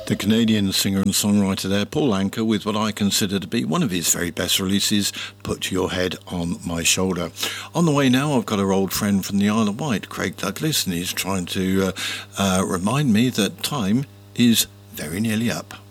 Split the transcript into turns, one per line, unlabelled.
The Canadian singer and songwriter there, Paul Anka, with what I consider to be one of his very best releases, Put Your Head on My Shoulder. On the way now, I've got our old friend from the Isle of Wight, Craig Douglas, and he's trying to remind me that time is very nearly up.